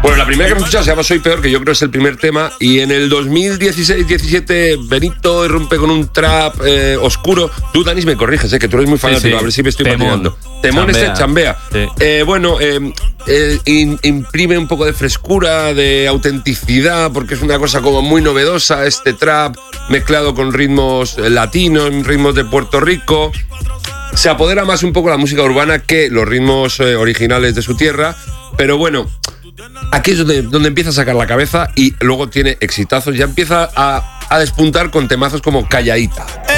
Bueno, la primera que hemos escuchado se llama Soy Peor, que yo creo que es el primer tema. Y en el 2016-17, Benito irrumpe con un trap oscuro. Tú, Danis, me corriges, que tú eres muy fanático. Sí. A ver si me estoy patinando. Temón Chambea. Chambea. Sí. Imprime un poco de frescura, de autenticidad, porque es una cosa como muy novedosa, este trap mezclado con ritmos latinos, ritmos de Puerto Rico. Se apodera más un poco la música urbana que los ritmos originales de su tierra, pero bueno, aquí es donde empieza a sacar la cabeza y luego tiene exitazos, ya empieza a despuntar con temazos como Calladita.